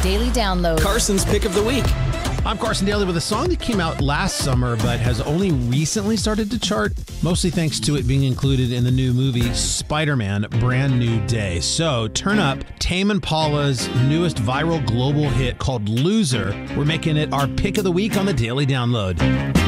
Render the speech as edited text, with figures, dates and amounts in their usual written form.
Daily Download. Carson's Pick of the Week. I'm Carson Daly with a song that came out last summer but has only recently started to chart, mostly thanks to it being included in the new movie Spider-Man: Brand New Day. So turn up Tame Impala's newest viral global hit called Loser. We're making it our pick of the week on the Daily Download.